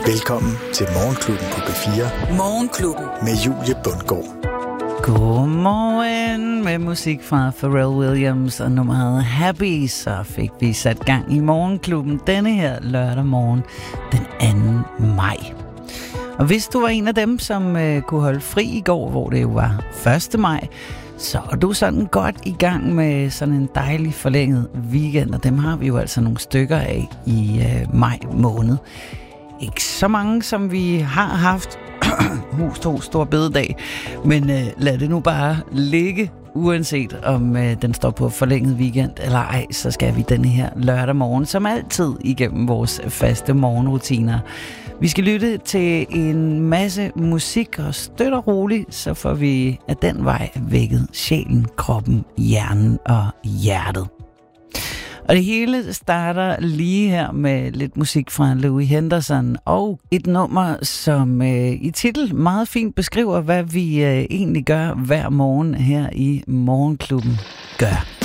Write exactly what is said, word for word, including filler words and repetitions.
Velkommen til Morgenklubben på B fire. Morgenklubben med Julie Bundgaard. Godmorgen med musik fra Pharrell Williams og nummeret Happy. Så fik vi sat gang i Morgenklubben denne her lørdag morgen den anden maj. Og hvis du var en af dem, som øh, kunne holde fri i går, hvor det jo var første maj, så er du sådan godt i gang med sådan en dejlig forlænget weekend, og dem har vi jo altså nogle stykker af i øh, maj måned. Ikke så mange, som vi har haft hus to stor bededag, men øh, lad det nu bare ligge, uanset om øh, den står på forlænget weekend eller ej, så skal vi denne her lørdag morgen, som altid igennem vores faste morgenrutiner. Vi skal lytte til en masse musik, og støt og roligt, så får vi af den vej vækket sjælen, kroppen, hjernen og hjertet. Og det hele starter lige her med lidt musik fra Louis Henderson og et nummer, som øh, i titel meget fint beskriver, hvad vi øh, egentlig gør hver morgen her i Morgenklubben gør.